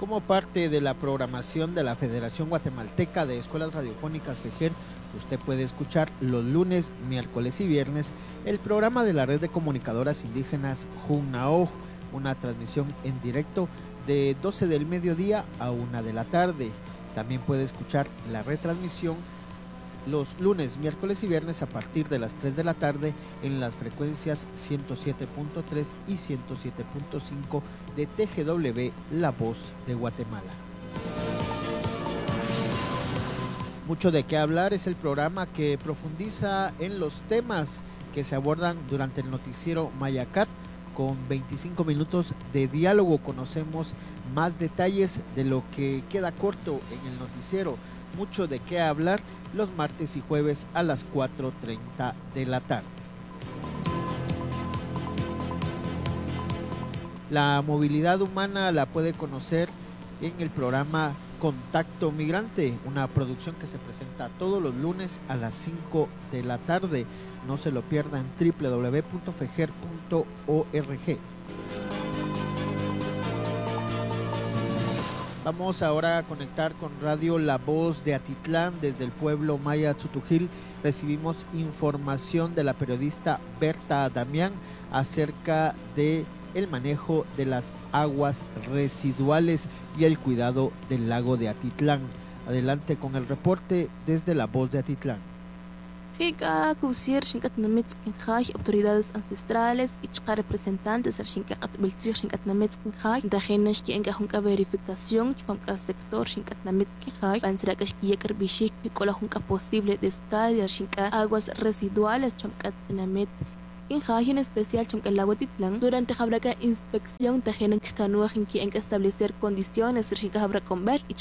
como parte de la programación de la Federación Guatemalteca de Escuelas Radiofónicas FEJER, usted puede escuchar los lunes, miércoles y viernes el programa de la Red de Comunicadoras Indígenas Junnaoj, una transmisión en directo de 12 del mediodía a 1 de la tarde. También puede escuchar la retransmisión los lunes, miércoles y viernes a partir de las 3 de la tarde en las frecuencias 107.3 y 107.5 de TGW La Voz de Guatemala. Mucho de qué hablar es el programa que profundiza en los temas que se abordan durante el noticiero Mayacat. Con 25 minutos de diálogo conocemos más detalles de lo que queda corto en el noticiero. Mucho de qué hablar los martes y jueves a las 4:30 de la tarde. La movilidad humana la puede conocer en el programa Contacto Migrante, una producción que se presenta todos los lunes a las 5 de la tarde. No se lo pierda en www.fejer.org. Vamos ahora a conectar con Radio La Voz de Atitlán. Desde el pueblo maya Tzutujil recibimos información de la periodista Berta Damián acerca de el manejo de las aguas residuales y el cuidado del lago de Atitlán. Adelante con el reporte desde La Voz de Atitlán. Autoridades ancestrales y representantes de verificación sector posible descarga aguas residuales en especial el lago Titlán. Durante la inspección tienen que establecer condiciones para conver y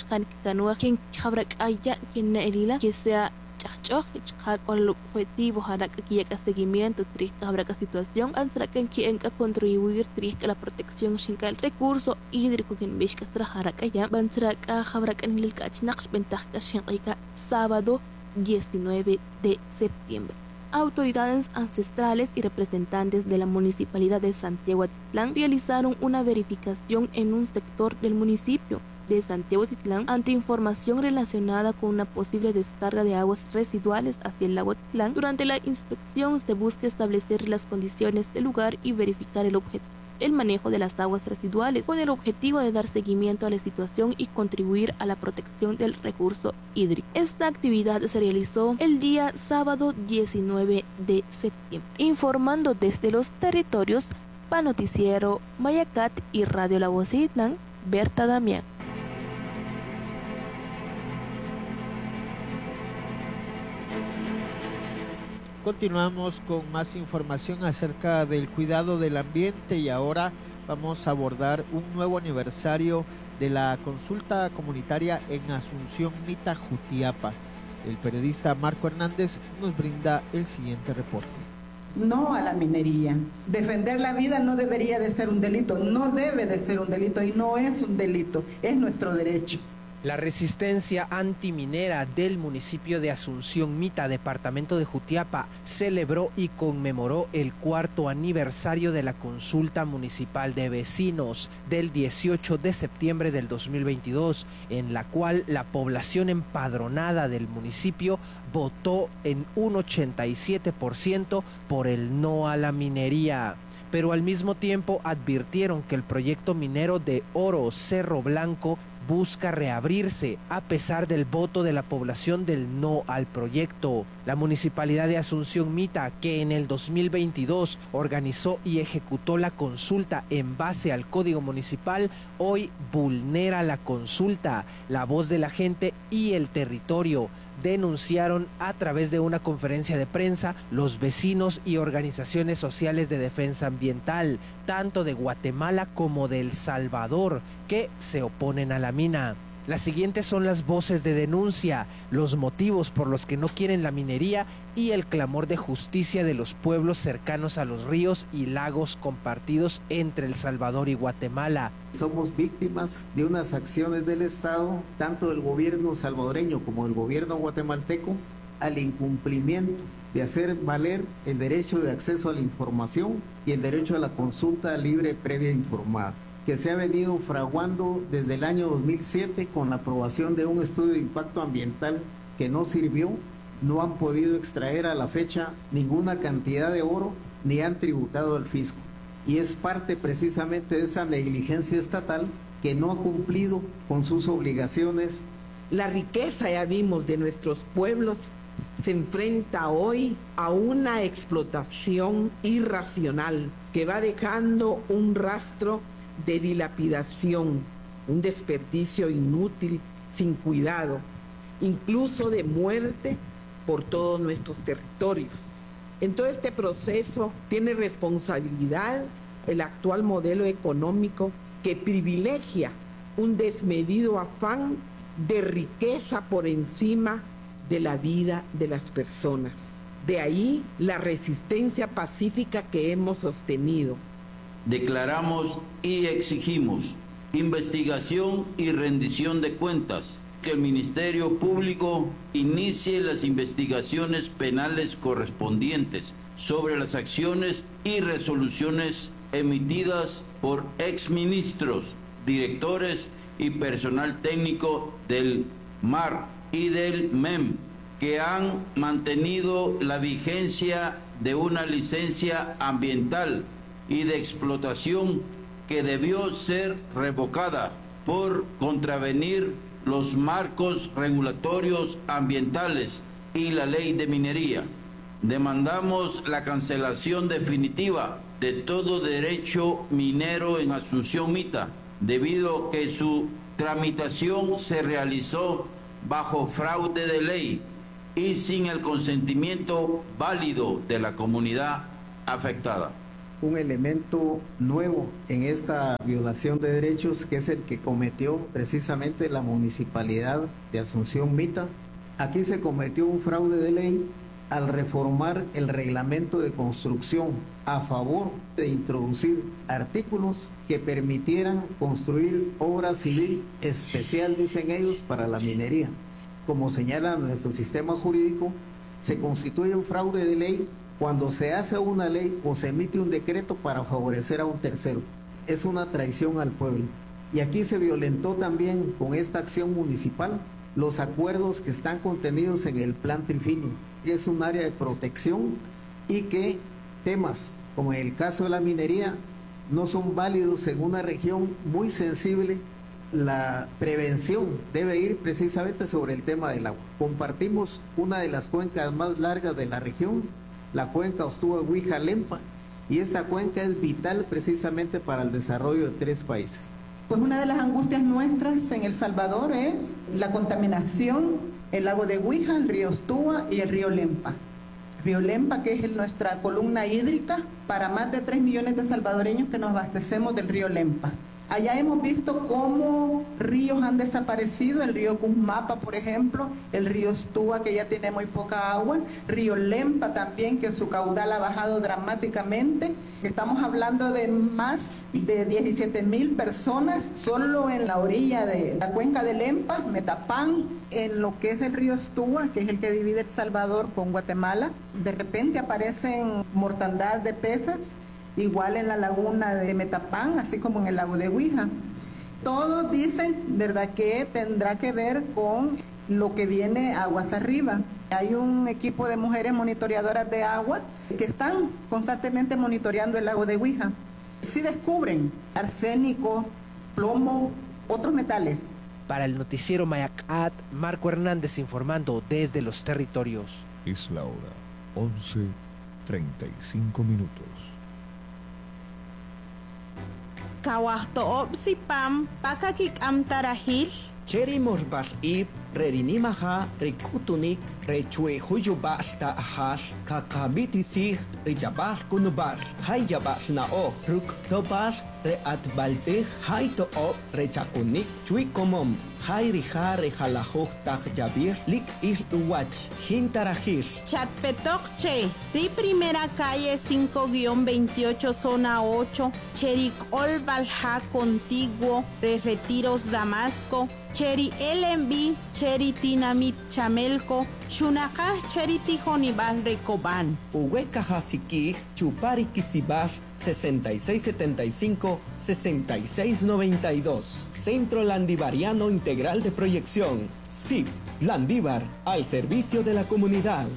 que sea con el objetivo de seguimiento de la situación para que contribuir a la protección del recurso hídrico que sábado 19 de septiembre. Autoridades ancestrales y representantes de la Municipalidad de Santiago Atitlán realizaron una verificación en un sector del municipio de Santiago Atitlán ante información relacionada con una posible descarga de aguas residuales hacia el lago Atitlán. Durante la inspección se busca establecer las condiciones del lugar y verificar el manejo de las aguas residuales con el objetivo de dar seguimiento a la situación y contribuir a la protección del recurso hídrico. Esta actividad se realizó el día sábado 19 de septiembre. Informando desde los territorios, para Noticiero Mayacat y Radio La Voz de Atitlán, Berta Damián. Continuamos con más información acerca del cuidado del ambiente y ahora vamos a abordar un nuevo aniversario de la consulta comunitaria en Asunción Mita, Jutiapa. El periodista Marco Hernández nos brinda el siguiente reporte. No a la minería. Defender la vida no debería de ser un delito, no debe de ser un delito y no es un delito, es nuestro derecho. La resistencia antiminera del municipio de Asunción Mita, departamento de Jutiapa, celebró y conmemoró el 4º aniversario de la consulta municipal de vecinos del 18 de septiembre del 2022, en la cual la población empadronada del municipio votó en un 87% por el no a la minería. Pero al mismo tiempo advirtieron que el proyecto minero de oro Cerro Blanco busca reabrirse a pesar del voto de la población del no al proyecto. La Municipalidad de Asunción Mita, que en el 2022 organizó y ejecutó la consulta en base al Código Municipal, hoy vulnera la consulta, la voz de la gente y el territorio. Denunciaron a través de una conferencia de prensa los vecinos y organizaciones sociales de defensa ambiental, tanto de Guatemala como de El Salvador, que se oponen a la mina. Las siguientes son las voces de denuncia, los motivos por los que no quieren la minería y el clamor de justicia de los pueblos cercanos a los ríos y lagos compartidos entre El Salvador y Guatemala. Somos víctimas de unas acciones del Estado, tanto del gobierno salvadoreño como del gobierno guatemalteco, al incumplimiento de hacer valer el derecho de acceso a la información y el derecho a la consulta libre, previa e informada. que se ha venido fraguando desde el año 2007 con la aprobación de un estudio de impacto ambiental que no sirvió. No han podido extraer a la fecha ninguna cantidad de oro ni han tributado al fisco. Y es parte precisamente de esa negligencia estatal que no ha cumplido con sus obligaciones. La riqueza, ya vimos, de nuestros pueblos se enfrenta hoy a una explotación irracional que va dejando un rastro de dilapidación, un desperdicio inútil, sin cuidado, incluso de muerte por todos nuestros territorios. En todo este proceso tiene responsabilidad el actual modelo económico que privilegia un desmedido afán de riqueza por encima de la vida de las personas. De ahí la resistencia pacífica que hemos sostenido. Declaramos y exigimos investigación y rendición de cuentas, que el Ministerio Público inicie las investigaciones penales correspondientes sobre las acciones y resoluciones emitidas por exministros, directores y personal técnico del MAR y del MEM, que han mantenido la vigencia de una licencia ambiental y de explotación que debió ser revocada por contravenir los marcos regulatorios ambientales y la ley de minería. Demandamos la cancelación definitiva de todo derecho minero en Asunción Mita, debido a que su tramitación se realizó bajo fraude de ley y sin el consentimiento válido de la comunidad afectada. Un elemento nuevo en esta violación de derechos, que es el que cometió precisamente la municipalidad de Asunción Mita. Aquí se cometió un fraude de ley al reformar el reglamento de construcción a favor de introducir artículos que permitieran construir obra civil especial, dicen ellos, para la minería. Como señala nuestro sistema jurídico, se constituye un fraude de ley cuando se hace una ley o se emite un decreto para favorecer a un tercero. Es una traición al pueblo. Y aquí se violentó también con esta acción municipal los acuerdos que están contenidos en el Plan Trifinio. Es un área de protección y que temas como en el caso de la minería no son válidos en una región muy sensible. La prevención debe ir precisamente sobre el tema del agua. Compartimos una de las cuencas más largas de la región, la cuenca Ostúa-Huija-Lempa, y esta cuenca es vital precisamente para el desarrollo de 3 países. Pues una de las angustias nuestras en El Salvador es la contaminación, el lago de Huija, el río Ostúa y el río Lempa. Río Lempa, que es nuestra columna hídrica para más de 3 millones de salvadoreños que nos abastecemos del río Lempa. Allá hemos visto cómo ríos han desaparecido, el río Cusmapa, por ejemplo, el río Ostúa, que ya tiene muy poca agua, río Lempa también, que su caudal ha bajado dramáticamente. Estamos hablando de más de 17,000 personas solo en la orilla de la cuenca de Lempa, Metapán, en lo que es el río Ostúa, que es el que divide El Salvador con Guatemala. De repente aparecen mortandad de peces, igual en la laguna de Metapán, así como en el lago de Huija. Todos dicen, ¿verdad?, que tendrá que ver con lo que viene aguas arriba. Hay un equipo de mujeres monitoreadoras de agua que están constantemente monitoreando el lago de Huija. Sí descubren arsénico, plomo, otros metales. Para el noticiero Mayacat, Marco Hernández informando desde los territorios. Es la hora 11:35. Kawahto si pam pakakik amtarahil. Cheri morbal ib rerinimaha rikutunik rechue huyubal ta ahal kakabitisig rijabal kunubal hayabal naoh ruk tobal reatbalzig hayto rechakunik chuikomom hayrija rejalajoj tajyabir lik uwach hintarajir. Chatpetokche, Ri Primera Calle 5-28 Zona 8, Chericol Balja Contiguo, Retiros Damasco, Cheri LMB, Cheri Tinamit Chamelco, Chunacá Cheri Tijonibal Recoban. Uwekajasiki, Chuparikisibar, 6675-6692. Centro Landivariano Integral de Proyección. CIP Landívar, al servicio de la comunidad.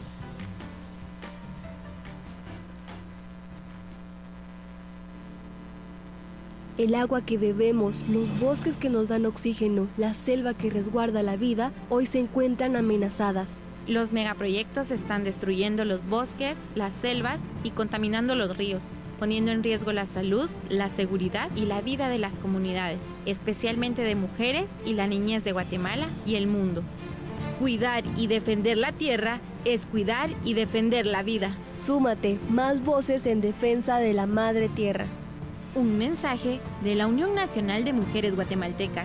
El agua que bebemos, los bosques que nos dan oxígeno, la selva que resguarda la vida, hoy se encuentran amenazadas. Los megaproyectos están destruyendo los bosques, las selvas y contaminando los ríos, poniendo en riesgo la salud, la seguridad y la vida de las comunidades, especialmente de mujeres y la niñez de Guatemala y el mundo. Cuidar y defender la tierra es cuidar y defender la vida. Súmate, más voces en defensa de la madre tierra. Un mensaje de la Unión Nacional de Mujeres Guatemaltecas.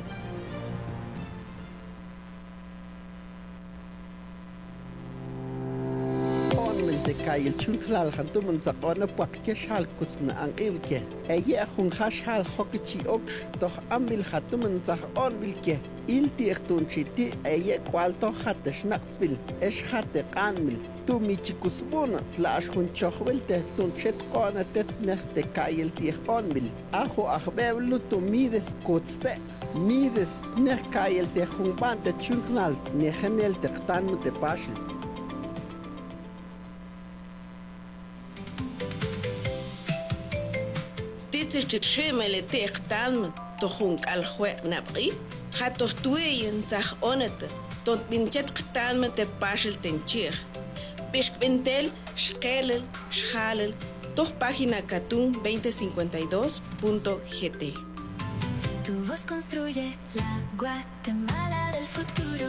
Kay el chuntlal hantumun zakona pakke shal kutsna ang ilke eye khun khashal hokichi oksh toh ambil hatumun zakon bilke il tiechtun chiti eye kwalto hatesh naqsbil esh hate qanmil tu michikusbuna tlash khun chokhwelte tun chet qona tetnehte kay el tiechonbil ajo akhbeblu tu mides kutste mides neh kay el tehun bante chuntlal nehenel tektan te pashil. تشمل تيقتان تخونك الخوات نبغي خاطر توين تاخ اونت تون بنتت قتان تباشل تنشيخ بيش بنتل شقالل شخالل توخ página Catún 2052.gt. Tu voz construye la Guatemala del futuro.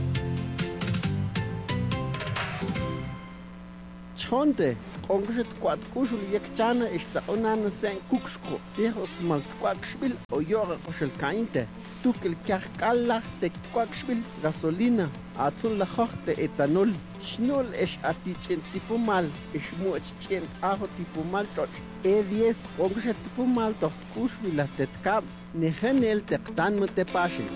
Chonte Ongushit kwat kushul yekchana ishta onan sen kukshko dejos malt kwakshbil o yoga koshel kainte tukil kalla te kwakshbil gasolina atun la hochte etanol shnol esh atichen tipo mal esh much chen aho tipo mal toch e10 ongushit tipo mal tocht kushbil tetkab nehenel tektan mutepashil.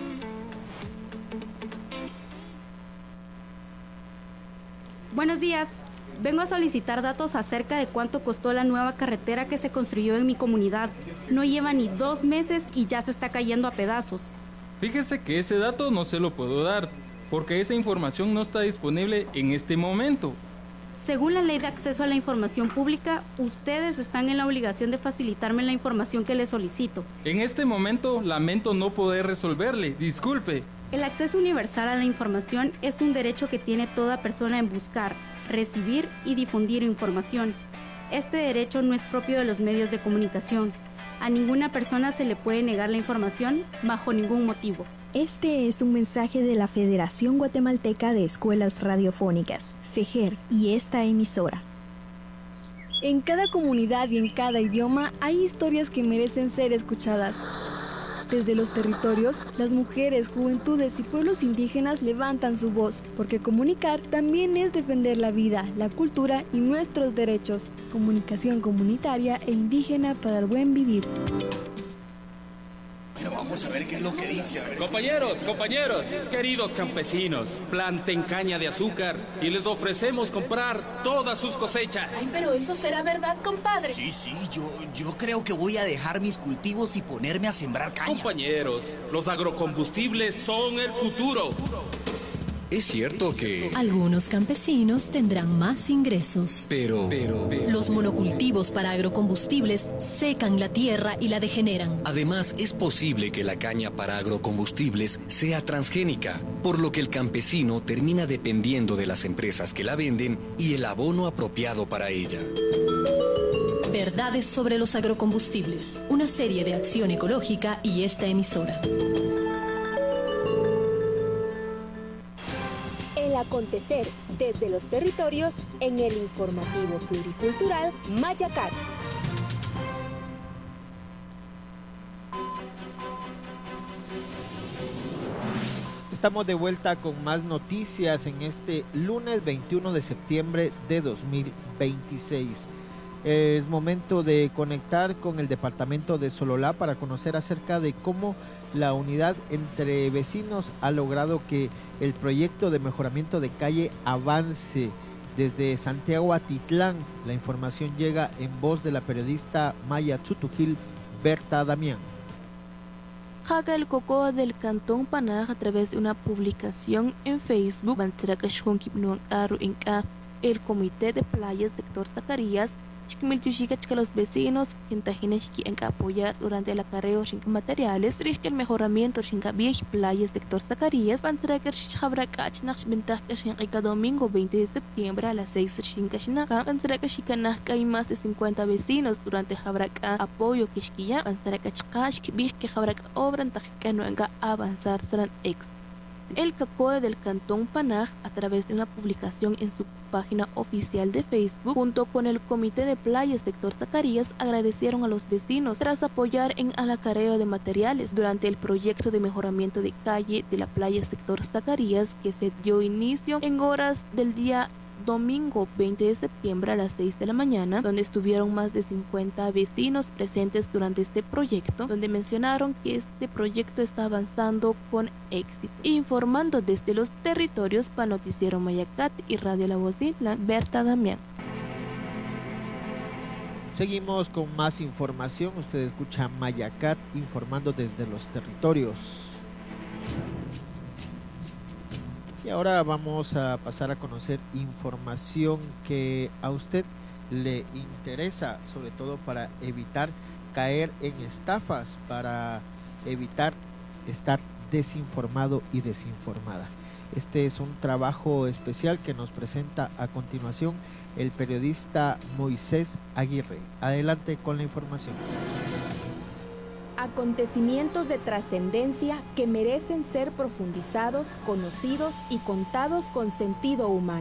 Buenos días. Vengo a solicitar datos acerca de cuánto costó la nueva carretera que se construyó en mi comunidad. No lleva ni 2 meses y ya se está cayendo a pedazos. Fíjese que ese dato no se lo puedo dar, porque esa información no está disponible en este momento. Según la Ley de Acceso a la Información Pública, ustedes están en la obligación de facilitarme la información que les solicito. En este momento lamento no poder resolverle, disculpe. El acceso universal a la información es un derecho que tiene toda persona en buscar, recibir y difundir información. Este derecho no es propio de los medios de comunicación. A ninguna persona se le puede negar la información bajo ningún motivo. Este es un mensaje de la Federación Guatemalteca de Escuelas Radiofónicas, FEJER, y esta emisora. En cada comunidad y en cada idioma hay historias que merecen ser escuchadas. Desde los territorios, las mujeres, juventudes y pueblos indígenas levantan su voz, porque comunicar también es defender la vida, la cultura y nuestros derechos. Comunicación comunitaria e indígena para el buen vivir. Pero vamos a ver qué es lo que dice. Compañeros, queridos campesinos, planten caña de azúcar y les ofrecemos comprar todas sus cosechas. Ay, pero eso será verdad, compadre. Sí, yo creo que voy a dejar mis cultivos y ponerme a sembrar caña. Compañeros, los agrocombustibles son el futuro. Es cierto que algunos campesinos tendrán más ingresos. Pero los monocultivos para agrocombustibles secan la tierra y la degeneran. Además, es posible que la caña para agrocombustibles sea transgénica, por lo que el campesino termina dependiendo de las empresas que la venden y el abono apropiado para ella. Verdades sobre los agrocombustibles, una serie de Acción Ecológica y esta emisora. Acontecer desde los territorios en el informativo pluricultural Mayacat. Estamos de vuelta con más noticias en este lunes 21 de septiembre de 2026. Es momento de conectar con el departamento de Sololá para conocer acerca de cómo la unidad entre vecinos ha logrado que el proyecto de mejoramiento de calle avance Desde Santiago Atitlán, la información llega en voz de la periodista Maya Tzutujil Berta Damián. Jaga el Coco del Cantón Panaj a través de una publicación en Facebook, el Comité de Playas Sector Zacarías, que los vecinos que apoyar durante el acarreo sin materiales, dirige el mejoramiento sin playas Sector Zacarías, van a domingo 20 de septiembre a las 6 hay más de 50 vecinos durante apoyo que obran no avanzar serán ex. El CACOE del Cantón Panaj, a través de una publicación en su página oficial de Facebook, junto con el Comité de Playas Sector Zacarías, agradecieron a los vecinos tras apoyar en el acarreo de materiales durante el proyecto de mejoramiento de calle de la playa Sector Zacarías, que se dio inicio en horas del día domingo 20 de septiembre a las 6 de la mañana, donde estuvieron más de 50 vecinos presentes durante este proyecto, donde mencionaron que este proyecto está avanzando con éxito. Informando desde los territorios para Noticiero Mayacat y Radio La Voz de Itlán, Berta Damián. Seguimos con más información. Usted escucha Mayacat informando desde los territorios. Y ahora vamos a pasar a conocer información que a usted le interesa, sobre todo para evitar caer en estafas, para evitar estar desinformado y desinformada. Este es un trabajo especial que nos presenta a continuación el periodista Moisés Aguirre. Adelante con la información. Acontecimientos de trascendencia que merecen ser profundizados, conocidos y contados con sentido humano.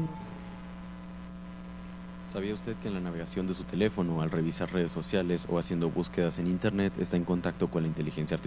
¿Sabía usted que en la navegación de su teléfono, al revisar redes sociales o haciendo búsquedas en Internet, está en contacto con la inteligencia artificial?